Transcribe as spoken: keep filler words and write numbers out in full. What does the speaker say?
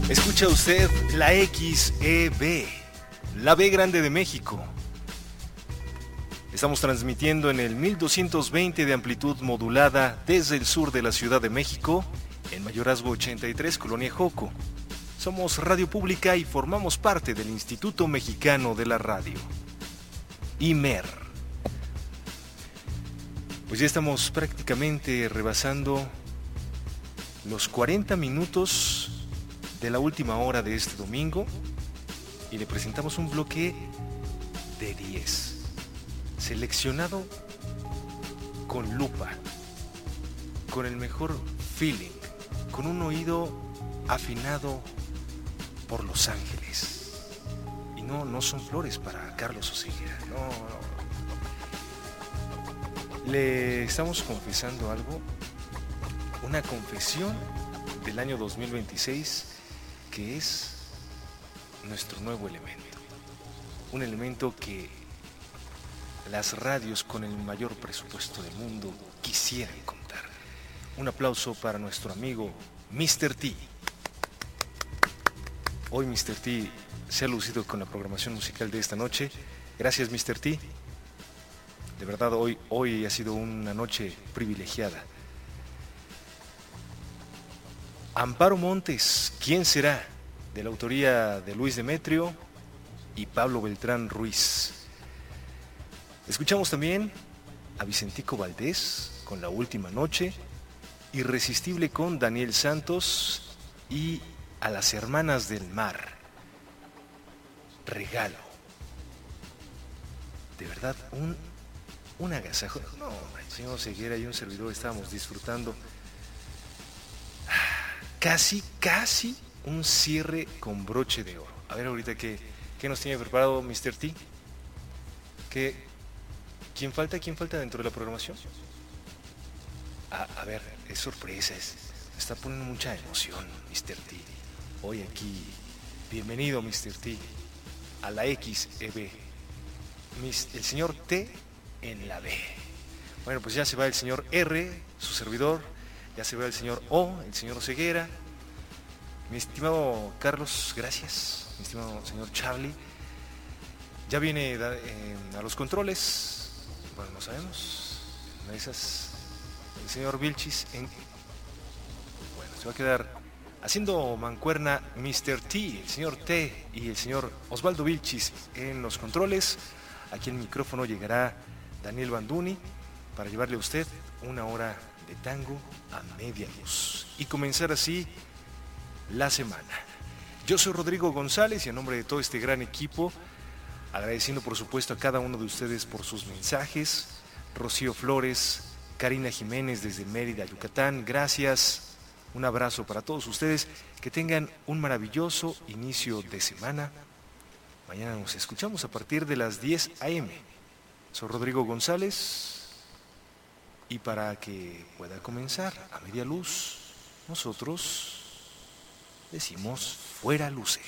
Escucha usted la X E B, la B grande de México. Estamos transmitiendo en el mil doscientos veinte de amplitud modulada desde el sur de la Ciudad de México, en Mayorazgo ochenta y tres, Colonia Joco. Somos Radio Pública y formamos parte del Instituto Mexicano de la Radio, I M E R. Pues ya estamos prácticamente rebasando los cuarenta minutos de la última hora de este domingo y le presentamos un bloque de diez, seleccionado con lupa, con el mejor feeling, con un oído afinado por Los Ángeles. Y no, no son flores para Carlos Oseguera, no, no. Le estamos confesando algo, una confesión del año dos mil veintiséis, que es nuestro nuevo elemento, un elemento que las radios con el mayor presupuesto del mundo quisieran contar. Un aplauso para nuestro amigo mister T. Hoy mister T se ha lucido con la programación musical de esta noche. Gracias mister T. De verdad hoy, hoy ha sido una noche privilegiada. Amparo Montes, ¿quién será? De la autoría de Luis Demetrio y Pablo Beltrán Ruiz. Escuchamos también a Vicentico Valdés con La Última Noche, Irresistible con Daniel Santos y a las Hermanas del Mar, Regalo. De verdad, un, un agasajo. No, el señor Oseguera y un servidor estábamos disfrutando casi, casi un cierre con broche de oro. A ver ahorita qué, qué nos tiene preparado mister T. ¿Qué, ¿Quién falta? ¿Quién falta dentro de la programación? A, a ver, es sorpresa, es, está poniendo mucha emoción mister T. Hoy aquí, bienvenido mister T a la X E B. Mis, el señor T en la B. Bueno, pues ya se va el señor R, su servidor. Ya se va el señor O, el señor Oseguera. Mi estimado Carlos, gracias. Mi estimado señor Charlie. Ya viene eh, a los controles. Bueno, no sabemos. Una de esas, el señor Vilchis. En... Bueno, se va a quedar haciendo mancuerna mister T, el señor T y el señor Osvaldo Vilchis en los controles. Aquí el micrófono llegará Daniel Banduni para llevarle a usted una hora de tango a media luz y comenzar así la semana. Yo soy Rodrigo González y a nombre de todo este gran equipo, agradeciendo por supuesto a cada uno de ustedes por sus mensajes. Rocío Flores, Karina Jiménez desde Mérida, Yucatán, gracias. Un abrazo para todos ustedes, que tengan un maravilloso inicio de semana. Mañana nos escuchamos a partir de las diez a eme. Soy Rodrigo González. Y para que pueda comenzar a media luz, nosotros decimos fuera luces.